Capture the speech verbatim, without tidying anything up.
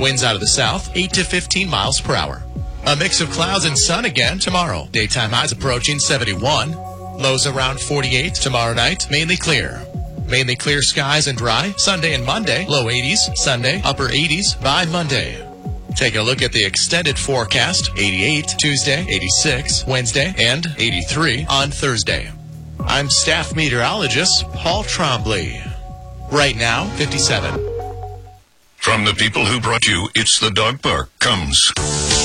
Winds out of the south, eight to fifteen miles per hour. A mix of clouds and sun again tomorrow. Daytime highs approaching seventy-one. Lows around forty-eight tomorrow night. Mainly clear. Mainly clear skies and dry. Sunday and Monday, low eighties. Sunday, upper eighties by Monday. Take a look at the extended forecast. eighty-eight Tuesday, eighty-six Wednesday, and eighty-three on Thursday. I'm staff meteorologist Paul Trombley. Right now, fifty-seven. From the people who brought you It's the Dog Park comes